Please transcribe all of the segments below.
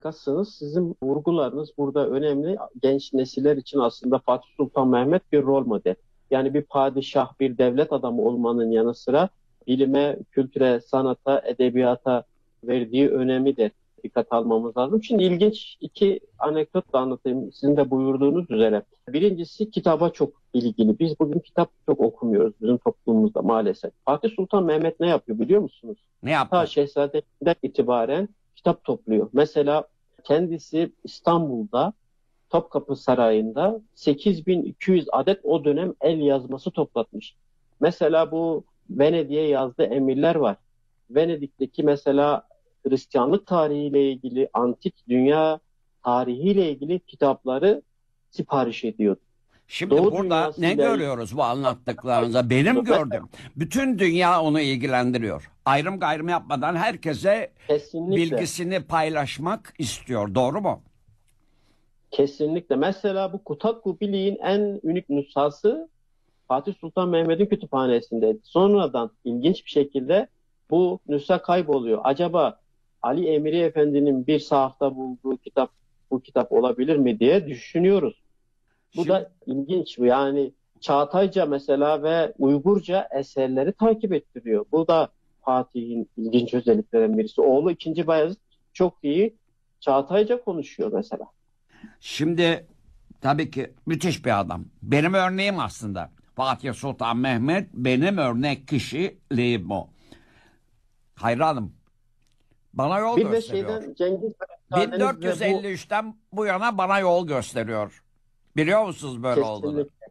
Harikasınız. Sizin vurgularınız burada önemli. Genç nesiller için aslında Fatih Sultan Mehmet bir rol model. Yani bir padişah, bir devlet adamı olmanın yanı sıra bilime, kültüre, sanata, edebiyata verdiği önemi de dikkat almamız lazım. Şimdi ilginç iki anekdot da anlatayım. Sizin de buyurduğunuz üzere. Birincisi kitaba çok ilgili. Biz bugün kitap çok okumuyoruz bizim toplumumuzda maalesef. Fatih Sultan Mehmet ne yapıyor biliyor musunuz? Ne Ta yaptı? Şehzade'den itibaren kitap topluyor. Mesela kendisi İstanbul'da Topkapı Sarayı'nda 8200 adet o dönem el yazması toplatmış. Mesela bu Venedik'e yazdığı emirler var. Venedik'teki mesela Hristiyanlık tarihiyle ilgili, antik dünya tarihiyle ilgili kitapları sipariş ediyordu. Şimdi Doğu burada ne dünyasıyla ilgili görüyoruz bu anlattıklarınıza? Benim gördüm. Bütün dünya onu ilgilendiriyor. Ayrım gayrım yapmadan herkese kesinlikle. bilgisini paylaşmak istiyor. Doğru mu? Kesinlikle. Mesela bu Kutatku Biliğin en unik nüshası Fatih Sultan Mehmet'in kütüphanesindeydi. Sonradan ilginç bir şekilde bu nüsha kayboluyor. Acaba Ali Emiri Efendi'nin bir sahafta bulduğu kitap bu kitap olabilir mi diye düşünüyoruz. Bu Şimdi da ilginç. Yani Çağatayca mesela ve Uygurca eserleri takip ettiriyor. Bu da Fatih'in ilginç özelliklerinden birisi. Oğlu II. Bayezid çok iyi Çağatayca konuşuyor mesela. Şimdi tabii ki müthiş bir adam. Benim örneğim aslında. Fatih Sultan Mehmet benim örnek kişiliğim o. Hayranım. Bana yol Bir de gösteriyor. şeyden Cengiz Bey ve bu 1453'ten bu yana bana yol gösteriyor. Biliyor musunuz böyle olduğunu? kesinlikle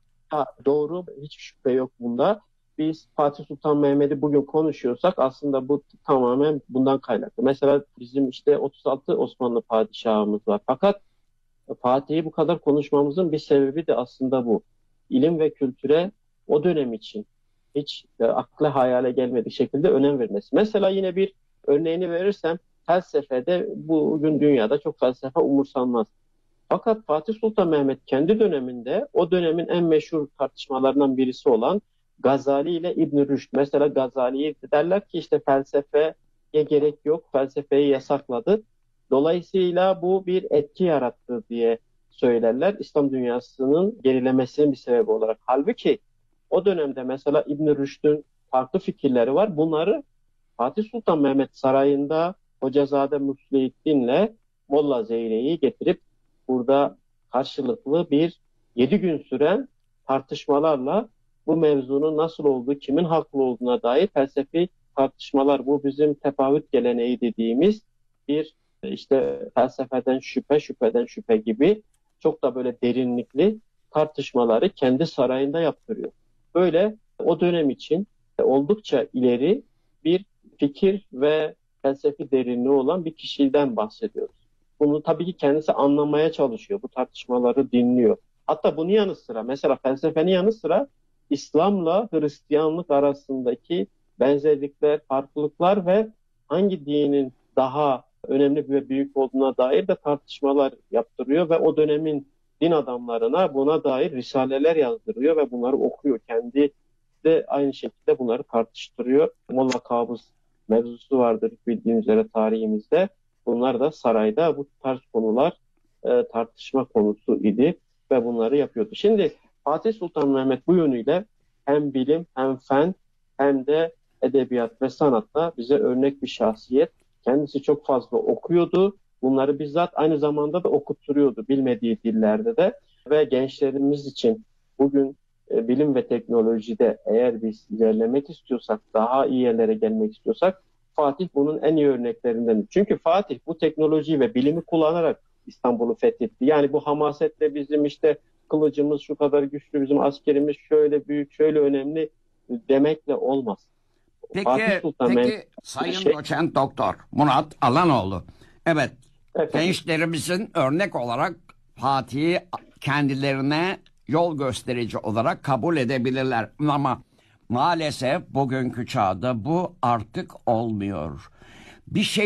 doğru, hiç şüphe yok bunda. Biz Fatih Sultan Mehmet'i bugün konuşuyorsak aslında bu tamamen bundan kaynaklı. Mesela bizim işte 36 Osmanlı padişahımız var. Fakat Fatih'i bu kadar konuşmamızın bir sebebi de aslında bu. İlim ve kültüre o dönem için hiç akla hayale gelmedik şekilde önem vermesi. Mesela yine bir örneğini verirsem felsefede bugün dünyada çok felsefe umursanmaz. Fakat Fatih Sultan Mehmet kendi döneminde o dönemin en meşhur tartışmalarından birisi olan Gazali ile İbn Rüşd. Mesela Gazali'ye derler ki işte felsefeye gerek yok, felsefeyi yasakladı. Dolayısıyla bu bir etki yarattı diye söylerler İslam dünyasının gerilemesinin bir sebebi olarak. Halbuki o dönemde mesela İbn Rüşd'ün farklı fikirleri var. Bunları Fatih Sultan Mehmet Sarayı'nda Hocazade Muslehiddin'le Molla Zeyre'yi getirip burada karşılıklı bir 7 gün süren tartışmalarla bu mevzunun nasıl olduğu, kimin haklı olduğuna dair felsefi tartışmalar. Bu bizim tefavüt geleneği dediğimiz bir işte felsefeden şüphe, şüpheden şüphe gibi çok da böyle derinlikli tartışmaları kendi sarayında yaptırıyor. Böyle o dönem için oldukça ileri bir fikir ve felsefi derinliği olan bir kişiden bahsediyoruz. Bunu tabii ki kendisi anlamaya çalışıyor. Bu tartışmaları dinliyor. Hatta bunun yanı sıra mesela felsefenin yanı sıra İslam'la Hristiyanlık arasındaki benzerlikler, farklılıklar ve hangi dinin daha önemli ve büyük olduğuna dair de tartışmalar yaptırıyor ve o dönemin din adamlarına buna dair risaleler yazdırıyor ve bunları okuyor. Kendi de aynı şekilde bunları tartıştırıyor. Molla Kabus mevzusu vardır bildiğiniz üzere tarihimizde. Bunlar da sarayda bu tarz konular tartışma konusu idi ve bunları yapıyordu. Şimdi Fatih Sultan Mehmet bu yönüyle hem bilim hem fen hem de edebiyat ve sanatta bize örnek bir şahsiyet. Kendisi çok fazla okuyordu. Bunları bizzat aynı zamanda da okutturuyordu bilmediği dillerde de ve gençlerimiz için bugün bilim ve teknolojide eğer biz ilerlemek istiyorsak, daha iyi yerlere gelmek istiyorsak Fatih bunun en iyi örneklerinden. Çünkü Fatih bu teknolojiyi ve bilimi kullanarak İstanbul'u fethetti. Yani bu hamasetle bizim işte kılıcımız şu kadar güçlü, bizim askerimiz şöyle büyük, şöyle önemli demekle olmaz. Fatih Peki, Sultan Mehmet peki Sayın şey, Doçent Doktor Murat Alanoğlu. Evet, efendim, gençlerimizin örnek olarak Fatih'i kendilerine yol gösterici olarak kabul edebilirler. Ama maalesef bugünkü çağda bu artık olmuyor. Bir şey